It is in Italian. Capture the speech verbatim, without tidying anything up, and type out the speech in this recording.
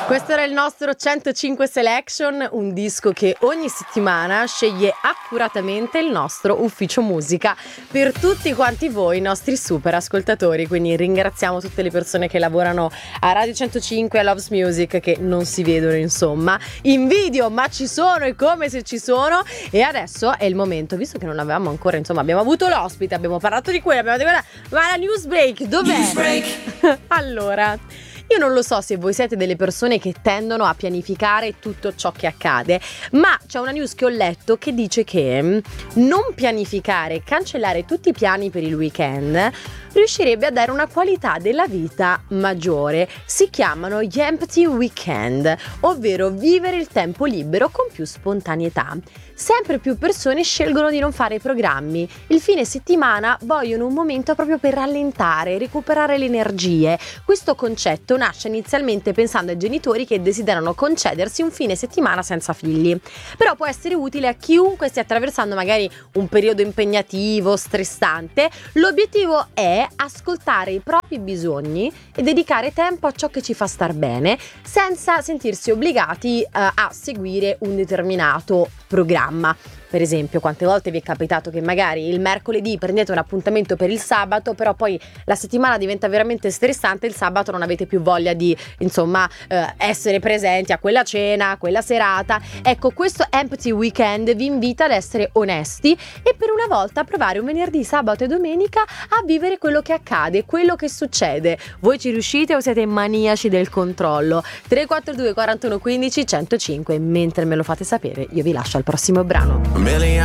Questo era il nostro centocinque Selection, un disco che ogni settimana sceglie accuratamente il nostro ufficio musica per tutti quanti voi, i nostri super ascoltatori. Quindi ringraziamo tutte le persone che lavorano a Radio centocinque e a Loves Music, che non si vedono insomma in video, ma ci sono, e come se ci sono. E adesso è il momento, visto che non avevamo ancora, insomma, abbiamo avuto l'ospite, abbiamo parlato di quella, abbiamo detto quella, ma la news break dov'è? News break. Allora, io non lo so se voi siete delle persone che tendono a pianificare tutto ciò che accade, ma c'è una news che ho letto che dice che non pianificare, cancellare tutti i piani per il weekend riuscirebbe a dare una qualità della vita maggiore. Si chiamano gli empty weekend, ovvero vivere il tempo libero con più spontaneità. Sempre più persone scelgono di non fare programmi. Il fine settimana vogliono un momento proprio per rallentare, recuperare le energie. Questo concetto nasce inizialmente pensando ai genitori che desiderano concedersi un fine settimana senza figli. Però può essere utile a chiunque stia attraversando magari un periodo impegnativo, stressante. L'obiettivo è ascoltare i propri bisogni e dedicare tempo a ciò che ci fa star bene, senza sentirsi obbligati uh, a seguire un determinato programma. Per esempio, quante volte vi è capitato che magari il mercoledì prendete un appuntamento per il sabato, però poi la settimana diventa veramente stressante, il sabato non avete più voglia di, insomma, eh, essere presenti a quella cena, a quella serata. Ecco, questo empty weekend vi invita ad essere onesti e per una volta a provare un venerdì, sabato e domenica a vivere quello che accade, quello che succede. Voi ci riuscite o siete maniaci del controllo? tre quattro due quarantuno quindici centocinque. Mentre me lo fate sapere, io vi lascio al prossimo brano. A million